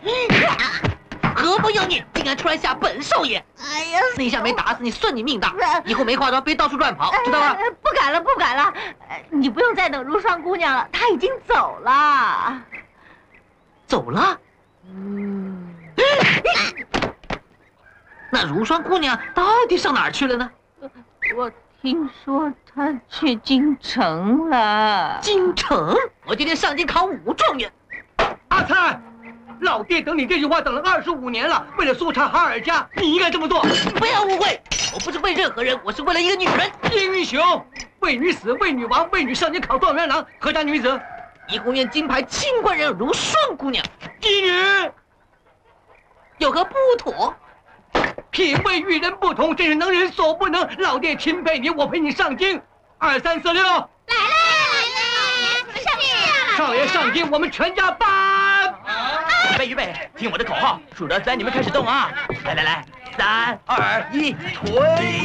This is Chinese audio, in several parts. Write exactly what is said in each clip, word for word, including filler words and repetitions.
何不要你，竟敢出来吓本少爷！ 哎呀， 那一下没打死你，算你命大。以后没化妆，别到处乱跑，知道吗？ 不敢了，不敢了。你不用再等如霜姑娘了，她已经走了。 走了？嗯。那如霜姑娘到底上哪儿去了呢？ 我听说她去京城了。 京城？我今天上京考武状元。 阿灿。 老爹等你这句话等了二十五年了，为了苏察哈尔家，你应该这么做。 不要误会，我不是为任何人，我是为了一个女人。 英雄，为女死，为女亡，为女上京考状元郎，何家女子？ 怡红院金牌清官人如霜姑娘。 妓女， 有何不妥？ 品味与人不同，真是能人所不能。老爹钦佩你，我陪你上京。二三四六，来了来了，上京！ 少爷上京，我们全家搬。 预备预备，听我的口号，数到三，你们开始动啊！来来来，三二一，推，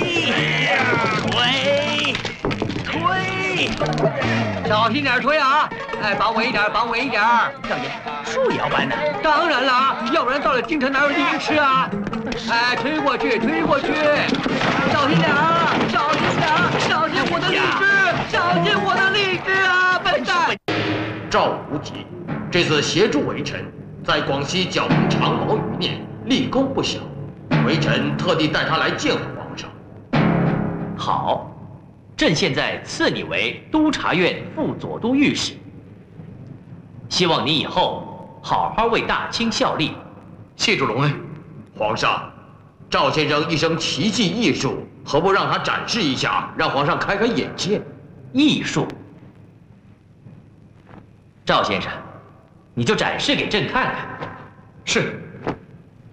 推，推， 小心点推啊！哎，绑稳一点，绑稳一点。 少爷，树也要搬呢？ 当然了啊，要不然到了京城哪有荔枝吃啊？哎，推过去，推过去，小心点啊！小心点，小心我的荔枝，小心我的荔枝啊！笨蛋！ 赵无极这次协助微臣。 在广西剿平长毛余孽，立功不小，微臣特地带他来见皇上。 好，朕现在赐你为督察院副左都御史，希望你以后好好为大清效力。 谢主隆恩。皇上，赵先生一身奇技艺术，何不让他展示一下，让皇上开开眼界？ 艺术，赵先生。 你就展示给朕看看。 是。